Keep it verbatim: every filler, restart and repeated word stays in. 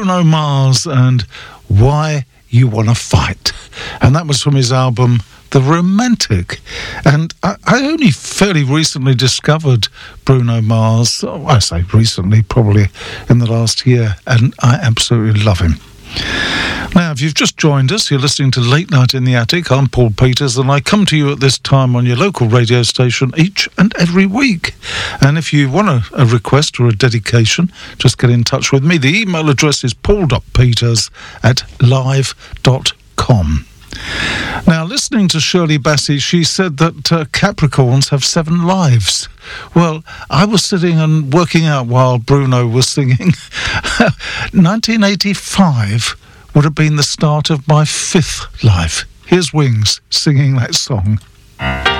Bruno Mars and Why You Wanna Fight. And that was from his album The Romantic. And I, I only fairly recently discovered Bruno Mars. Oh, I say recently, probably in the last year, and I absolutely love him. Now, if you've just joined us, you're listening to Late Night in the Attic. I'm Paul Peters, and I come to you at this time on your local radio station each and every week. And if you want a, a request or a dedication, just get in touch with me. The email address is paul dot peters at live dot com. Now, listening to Shirley Bassey, she said that uh, Capricorns have seven lives. Well, I was sitting and working out while Bruno was singing. nineteen eighty-five would have been the start of my fifth life. Here's Wings singing that song.